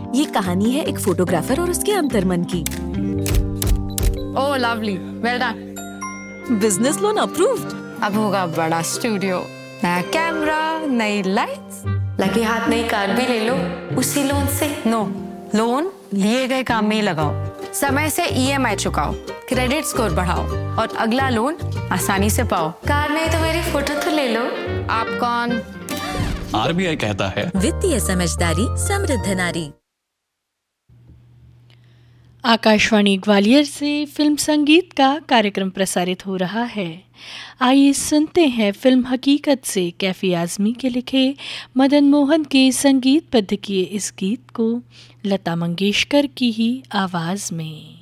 ये कहानी है एक फोटोग्राफर और उसके अंतर्मन की। ओह lovely, well done. Business loan approved. अब होगा बड़ा स्टूडियो, नया कैमरा, नई लाइट्स, लगे हाथ नई कार भी ले लो उसी लोन से। नो, लोन लिए गए काम में ही लगाओ, समय से ईएमआई चुकाओ, क्रेडिट स्कोर बढ़ाओ और अगला लोन आसानी से पाओ। कार नहीं तो मेरी फोटो तो ले लो। आप कौन? आरबीआई कहता है वित्तीय समझदारी समृद्ध नारी। आकाशवाणी ग्वालियर से फिल्म संगीत का कार्यक्रम प्रसारित हो रहा है। आइए सुनते हैं फिल्म हकीकत से कैफी आज़मी के लिखे मदन मोहन के संगीतबद्ध किए इस गीत को लता मंगेशकर की ही आवाज़ में।